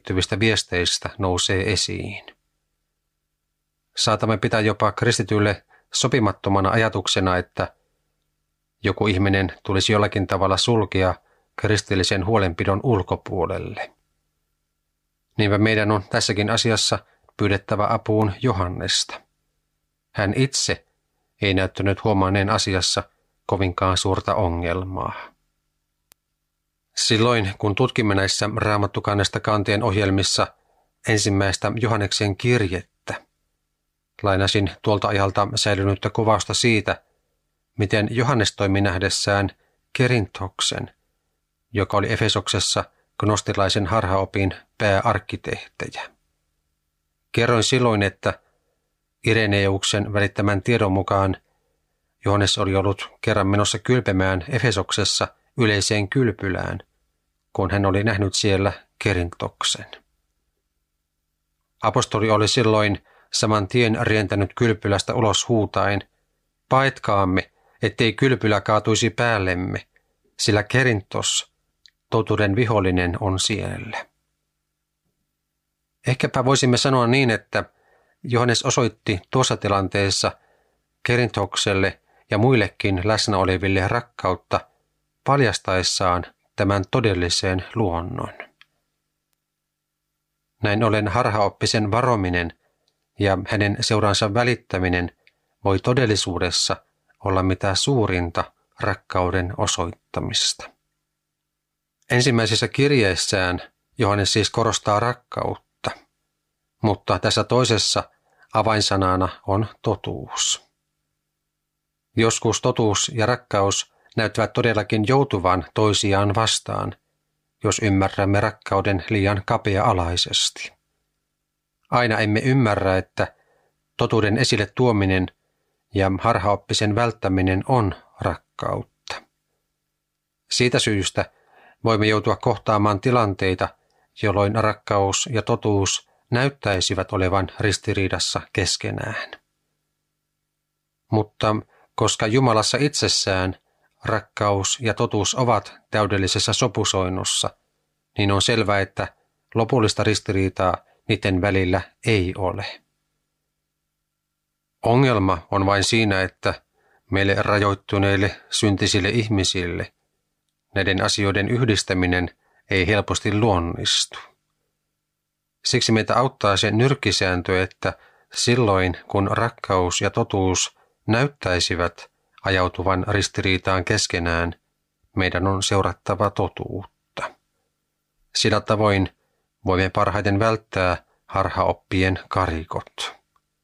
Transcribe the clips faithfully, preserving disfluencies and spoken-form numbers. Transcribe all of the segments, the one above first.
liittyvistä viesteistä nousee esiin. Saatamme pitää jopa kristitylle sopimattomana ajatuksena, että joku ihminen tulisi jollakin tavalla sulkea kristillisen huolenpidon ulkopuolelle. Niinpä meidän on tässäkin asiassa pyydettävä apuun Johannesta. Hän itse ei näyttänyt huomanneen asiassa kovinkaan suurta ongelmaa. Silloin, kun tutkimme näissä Raamattukannesta kanteen ohjelmissa ensimmäistä Johanneksen kirjettä, lainasin tuolta ajalta säilynyttä kuvausta siitä, miten Johannes toimi nähdessään Kerintoksen, joka oli Efesoksessa gnostilaisen harhaopin pääarkkitehtejä. Kerroin silloin, että Ireneuksen välittämän tiedon mukaan Johannes oli ollut kerran menossa kylpemään Efesoksessa yleiseen kylpylään, kun hän oli nähnyt siellä Kerintoksen. Apostoli oli silloin saman tien rientänyt kylpylästä ulos huutaen, paetkaamme, ettei kylpylä kaatuisi päällemme, sillä Kerintos, totuuden vihollinen, on siellä. Ehkäpä voisimme sanoa niin, että Johannes osoitti tuossa tilanteessa Kerintokselle ja muillekin läsnä oleville rakkautta paljastaessaan tämän todellisen luonnon. Näin ollen harhaoppisen varominen ja hänen seuransa välittäminen voi todellisuudessa olla mitä suurinta rakkauden osoittamista. Ensimmäisessä kirjeessään Johannes siis korostaa rakkautta, mutta tässä toisessa avainsanana on totuus. Joskus totuus ja rakkaus näyttävät todellakin joutuvan toisiaan vastaan, jos ymmärrämme rakkauden liian kapea-alaisesti. Aina emme ymmärrä, että totuuden esille tuominen ja harhaoppisen välttäminen on rakkautta. Siitä syystä voimme joutua kohtaamaan tilanteita, jolloin rakkaus ja totuus näyttäisivät olevan ristiriidassa keskenään. Mutta koska Jumalassa itsessään rakkaus ja totuus ovat täydellisessä sopusoinnussa, niin on selvää, että lopullista ristiriitaa niiden välillä ei ole. Ongelma on vain siinä, että meille rajoittuneille syntisille ihmisille näiden asioiden yhdistäminen ei helposti luonnistu. Siksi meitä auttaa se nyrkkisääntö, että silloin kun rakkaus ja totuus näyttäisivät ajautuvan ristiriitaan keskenään, meidän on seurattava totuutta. Sillä tavoin voimme parhaiten välttää harhaoppien karikot.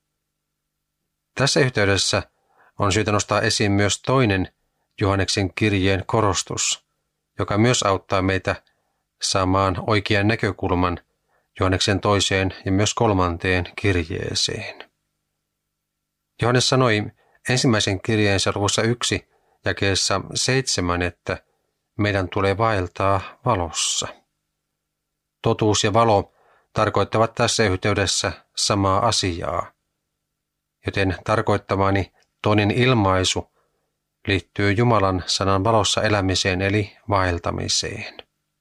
Tässä yhteydessä on syytä nostaa esiin myös toinen Johanneksen kirjeen korostus, joka myös auttaa meitä saamaan oikean näkökulman Johanneksen toiseen ja myös kolmanteen kirjeeseen. Johannes sanoi ensimmäisen kirjeensä luvussa yksi jakeessa seitsemän, että meidän tulee vaeltaa valossa. Totuus ja valo tarkoittavat tässä yhteydessä samaa asiaa, joten tarkoittamani toinen ilmaisu liittyy Jumalan sanan valossa elämiseen eli vaeltamiseen.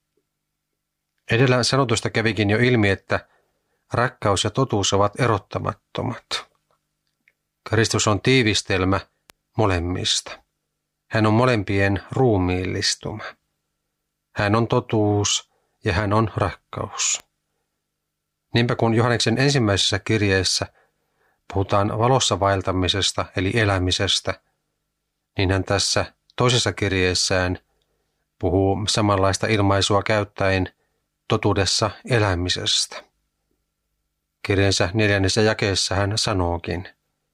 Edellä sanotusta kävikin jo ilmi, että rakkaus ja totuus ovat erottamattomat. Kristus on tiivistelmä molemmista. Hän on molempien ruumiillistuma. Hän on totuus ja hän on rakkaus. Niinpä kun Johanneksen ensimmäisessä kirjeessä puhutaan valossa vaeltamisesta eli elämisestä, niin hän tässä toisessa kirjeessään puhuu samanlaista ilmaisua käyttäen totuudessa elämisestä. Kirjeensä neljännessä jakeessa hän sanookin: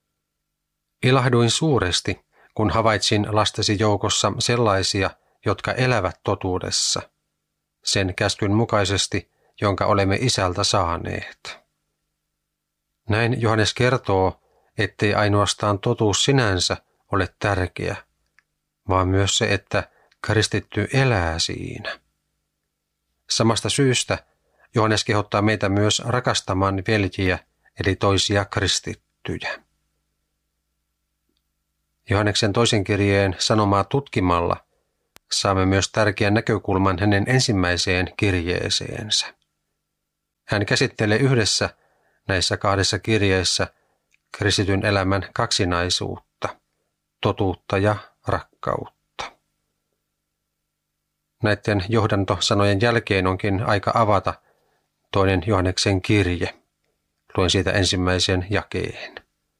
ilahduin suuresti, kun havaitsin lastesi joukossa sellaisia, jotka elävät totuudessa, sen käskyn mukaisesti, jonka olemme isältä saaneet. Näin Johannes kertoo, ettei ainoastaan totuus sinänsä ole tärkeä, vaan myös se, että kristitty elää siinä. Samasta syystä Johannes kehottaa meitä myös rakastamaan veljiä, eli toisia kristittyjä. Johanneksen toisen kirjeen sanomaa tutkimalla saamme myös tärkeän näkökulman hänen ensimmäiseen kirjeeseensä. Hän käsittelee yhdessä näissä kahdessa kirjeessä kristityn elämän kaksinaisuutta, totuutta ja rakkautta. Näiden johdantosanojen jälkeen onkin aika avata toinen Johanneksen kirje. Luen siitä ensimmäisen jakeen.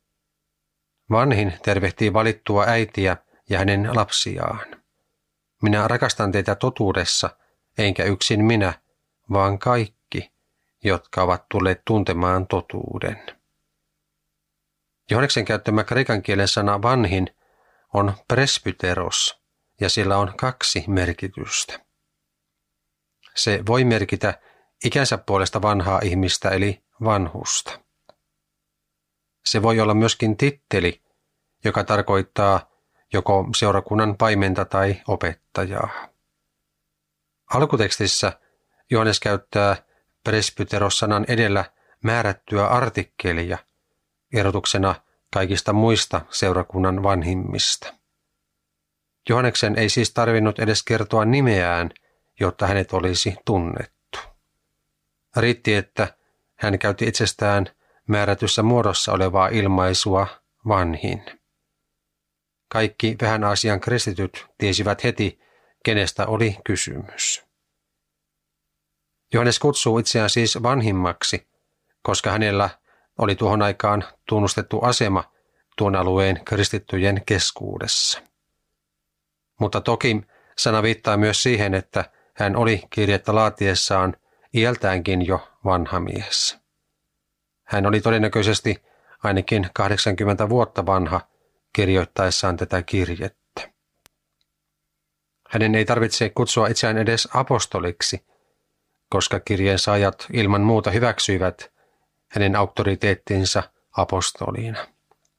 Vanhin tervehtii valittua äitiä ja hänen lapsiaan. Minä rakastan teitä totuudessa, enkä yksin minä, vaan kaikki, jotka ovat tulleet tuntemaan totuuden. Johanneksen käyttämä kreikan kielen sana vanhin on presbyteros, ja sillä on kaksi merkitystä. Se voi merkitä ikänsä puolesta vanhaa ihmistä eli vanhusta. Se voi olla myöskin titteli, joka tarkoittaa joko seurakunnan paimenta tai opettajaa. Alkutekstissä Johannes käyttää presbyteros-sanan edellä määrättyä artikkelia erotuksena kaikista muista seurakunnan vanhimmista. Johanneksen ei siis tarvinnut edes kertoa nimeään, jotta hänet olisi tunnettu. Riitti, että hän käytti itsestään määrätyssä muodossa olevaa ilmaisua vanhin. Kaikki vähän Aasian kristityt tiesivät heti, kenestä oli kysymys. Johannes kutsuu itseään siis vanhimmaksi, koska hänellä oli tuohon aikaan tunnustettu asema tuon alueen kristittyjen keskuudessa. Mutta toki sana viittaa myös siihen, että hän oli kirjettä laatiessaan iältäänkin jo vanha mies. Hän oli todennäköisesti ainakin kahdeksankymmentä vuotta vanha kirjoittaessaan tätä kirjettä. Hänen ei tarvitse kutsua itseään edes apostoliksi, koska kirjeen saajat ilman muuta hyväksyivät hänen auktoriteettinsa apostoliina.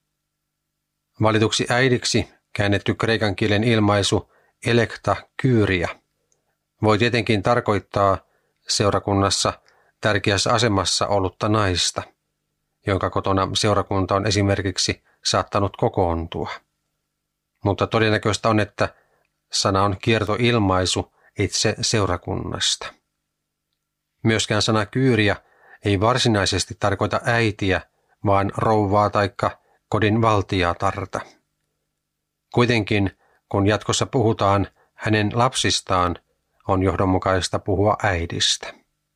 Valituksi äidiksi käännetty kreikan kielen ilmaisu elekta kyria voi tietenkin tarkoittaa seurakunnassa tärkeässä asemassa ollutta naista, jonka kotona seurakunta on esimerkiksi saattanut kokoontua. Mutta todennäköistä on, että sana on kiertoilmaisu itse seurakunnasta. Myöskään sana kyyriä ei varsinaisesti tarkoita äitiä, vaan rouvaa taikka kodin valtiatarta. Kuitenkin, kun jatkossa puhutaan hänen lapsistaan, on johdonmukaista puhua äidistä.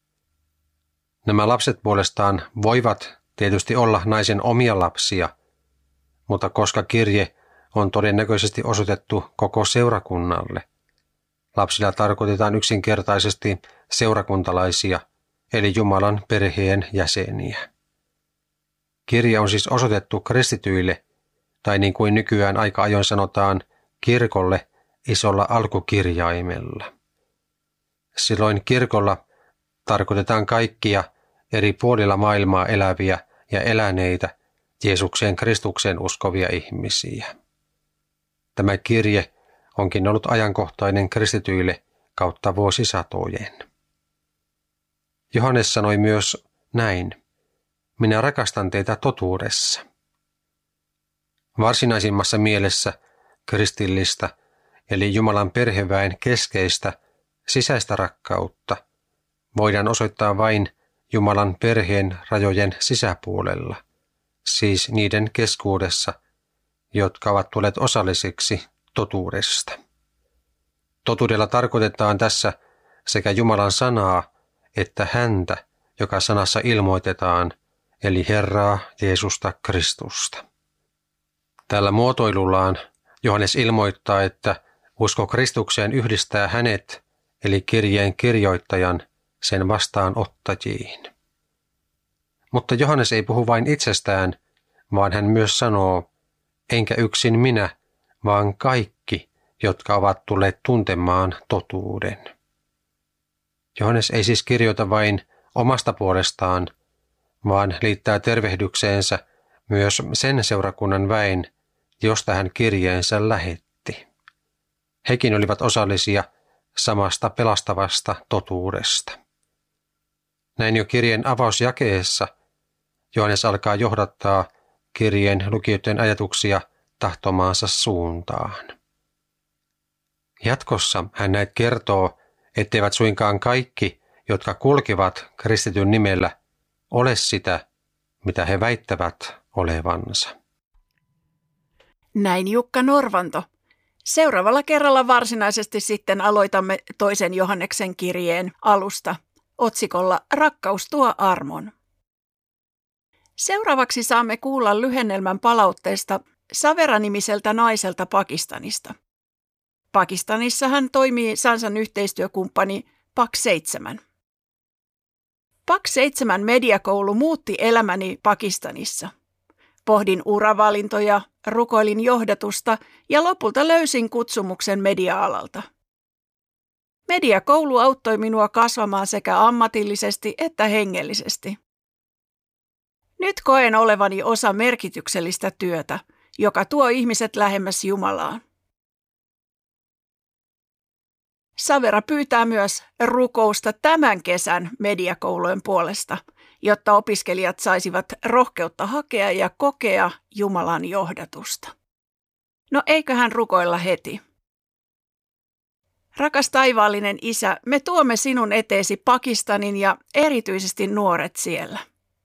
Nämä lapset puolestaan voivat tietysti olla naisen omia lapsia, mutta koska kirje on todennäköisesti osoitettu koko seurakunnalle, lapsilla tarkoitetaan yksinkertaisesti seurakuntalaisia, eli Jumalan perheen jäseniä. Kirje on siis osoitettu kristityille, tai niin kuin nykyään aika ajoin sanotaan, kirkolle isolla alkukirjaimella. Silloin kirkolla tarkoitetaan kaikkia eri puolilla maailmaa eläviä ja eläneitä Jeesukseen Kristuksen uskovia ihmisiä. Tämä kirje onkin ollut ajankohtainen kristityille kautta vuosisatojen. Johannes sanoi myös näin: minä rakastan teitä totuudessa. Varsinaisimmassa mielessä kristillistä, eli Jumalan perheväen keskeistä sisäistä rakkautta, voidaan osoittaa vain Jumalan perheen rajojen sisäpuolella, siis niiden keskuudessa, jotka ovat tulleet osallisiksi totuudesta. Totuudella tarkoitetaan tässä sekä Jumalan sanaa että häntä, joka sanassa ilmoitetaan, eli Herraa Jeesusta Kristusta. Tällä muotoilullaan Johannes ilmoittaa, että usko Kristukseen yhdistää hänet, eli kirjeen kirjoittajan, sen vastaanottajiin. Mutta Johannes ei puhu vain itsestään, vaan hän myös sanoo, enkä yksin minä, vaan kaikki, jotka ovat tulleet tuntemaan totuuden. Johannes ei siis kirjoita vain omasta puolestaan, vaan liittää tervehdykseensä myös sen seurakunnan väen, josta hän kirjeensä lähetti. Hekin olivat osallisia samasta pelastavasta totuudesta. Näin jo kirjeen avausjakeessa Johannes alkaa johdattaa kirjeen lukijoiden ajatuksia tahtomaansa suuntaan. Jatkossa hän näet kertoo, etteivät suinkaan kaikki, jotka kulkivat kristityn nimellä, ole sitä, mitä he väittävät olevansa. Näin Jukka Norvanto. Seuraavalla kerralla varsinaisesti sitten aloitamme toisen Johanneksen kirjeen alusta otsikolla Rakkaus tuo armon. Seuraavaksi saamme kuulla lyhennelmän palautteesta Savera-nimiseltä naiselta Pakistanista. Pakistanissa hän toimii Sansan yhteistyökumppani Pak seitsemän. Pak seitsemän mediakoulu muutti elämäni Pakistanissa. Pohdin uravalintoja, rukoilin johdatusta ja lopulta löysin kutsumuksen media-alalta. Mediakoulu auttoi minua kasvamaan sekä ammatillisesti että hengellisesti. Nyt koen olevani osa merkityksellistä työtä, joka tuo ihmiset lähemmäs Jumalaa. Savera pyytää myös rukousta tämän kesän mediakoulujen puolesta, jotta opiskelijat saisivat rohkeutta hakea ja kokea Jumalan johdatusta. No eiköhän rukoilla heti. Rakas taivaallinen Isä, me tuomme sinun eteesi Pakistanin ja erityisesti nuoret siellä.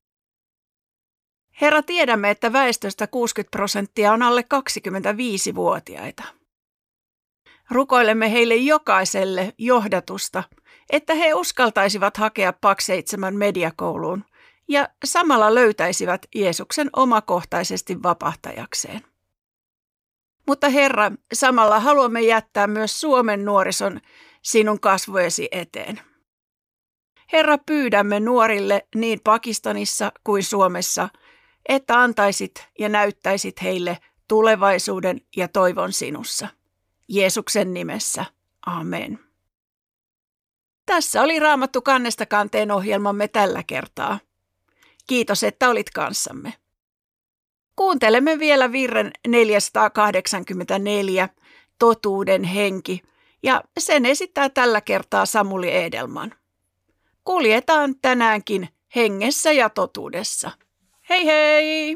Herra, tiedämme, että väestöstä kuusikymmentä prosenttia on alle kaksikymmentäviisivuotiaita. Rukoilemme heille jokaiselle johdatusta, että he uskaltaisivat hakea Pak seitsemän mediakouluun ja samalla löytäisivät Jeesuksen omakohtaisesti vapahtajakseen. Mutta Herra, samalla haluamme jättää myös Suomen nuorison sinun kasvojesi eteen. Herra, pyydämme nuorille niin Pakistanissa kuin Suomessa, että antaisit ja näyttäisit heille tulevaisuuden ja toivon sinussa. Jeesuksen nimessä. Amen. Tässä oli Raamattu kannesta kanteen ohjelmamme tällä kertaa. Kiitos, että olit kanssamme. Kuuntelemme vielä virren neljäsataakahdeksankymmentäneljä, Totuuden henki, ja sen esittää tällä kertaa Samuli Edelman. Kuljetaan tänäänkin hengessä ja totuudessa. Hei hei!